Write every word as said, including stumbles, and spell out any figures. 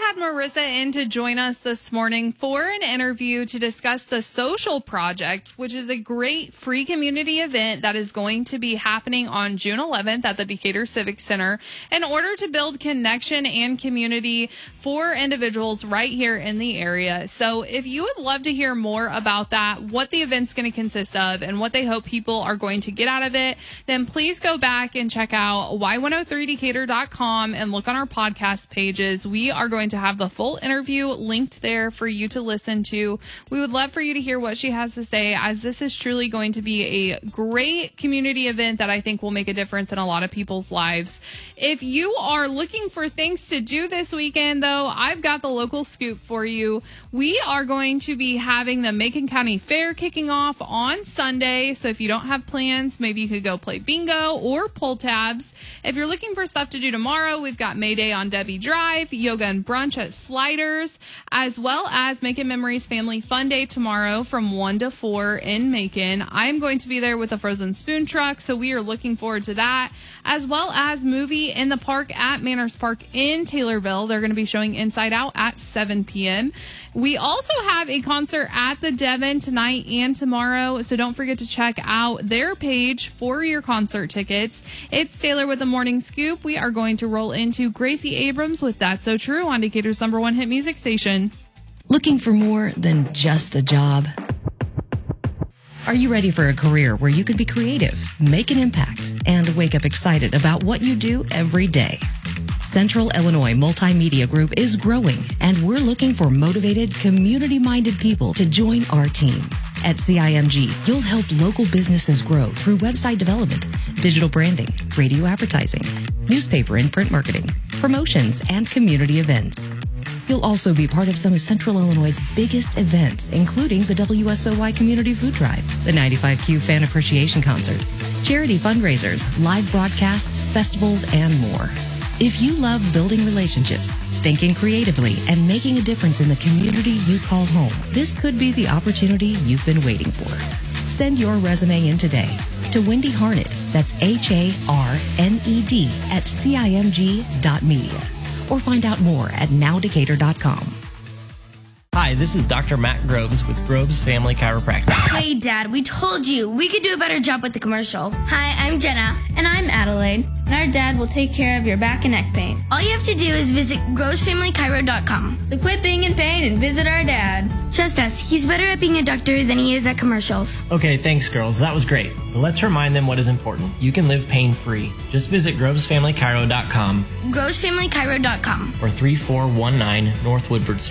had Marissa in to join us this morning for an interview to discuss the Social Project, which is a great free community event that is going to be happening on June eleventh at the Decatur Civic Center in order to build connection and community for individuals right here in the area. So if you would love to hear more about that, what the event's going to consist of, and what they hope people are going to get out of it, then please go back and check out Y one oh three Decatur dot com and look on our podcast pages. We are going to have the full interview linked there for you to listen to. We would love for you to hear what she has to say, as this is truly going to be a great community event that I think will make a difference in a lot of people's lives. If you are looking for things to do this weekend, though, I've got the local scoop for you. We are going to be having the Macon County Fair kicking off on Sunday. So if you don't have plans, maybe you could go play bingo or pull tabs. If you're looking for stuff to do tomorrow, we've got May Day on Debbie Drive, yoga and brunch at Sliders, as well as Macon Memories Family Fun Day tomorrow from one to four in Macon. I'm going to be there with a Frozen Spoon truck, so we are looking forward to that, as well as Movie in the Park at Manners Park in Taylorville. They're going to be showing Inside Out at seven p.m. We also have a concert at the Devon tonight and tomorrow, so don't forget to check out their page for your concert tickets. It's Taylor with the Morning Scoop. We are going to roll into Gracie Abrams with That's So True on Decatur's number one hit music station. Looking for more than just a job? Are you ready for a career where you can be creative, make an impact, and wake up excited about what you do every day? Central Illinois Multimedia Group is growing, and we're looking for motivated, community-minded people to join our team. At C I M G, you'll help local businesses grow through website development, digital branding, radio advertising, newspaper and print marketing, promotions, and community events. You'll also be part of some of Central Illinois' biggest events, including the W S O Y Community Food Drive, the ninety-five Q Fan Appreciation Concert, charity fundraisers, live broadcasts, festivals, and more. If you love building relationships, thinking creatively, and making a difference in the community you call home, this could be the opportunity you've been waiting for. Send your resume in today to Wendy Harned, that's H A R N E D, at C I M G dot media, or find out more at now decatur dot com. Hi, this is Doctor Matt Groves with Groves Family Chiropractic. Hey, Dad, we told you we could do a better job with the commercial. Hi, I'm Jenna. And I'm Adelaide. And our dad will take care of your back and neck pain. All you have to do is visit groves family chiro dot com. So quit being in pain and visit our dad. Trust us, he's better at being a doctor than he is at commercials. Okay, thanks, girls. That was great. But let's remind them what is important. You can live pain-free. Just visit groves family chiro dot com. groves family chiro dot com. Or three four one nine North Woodford Street.